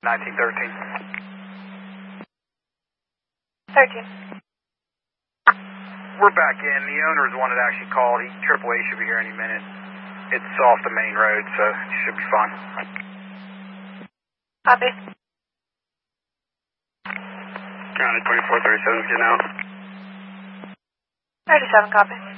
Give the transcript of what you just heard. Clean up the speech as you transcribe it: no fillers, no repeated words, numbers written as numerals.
1913. 13. We're back in. The owner is the one that actually called. AAA should be here any minute. It's off the main road, so it should be fine. Copy. County 2437, getting out. 37, copy.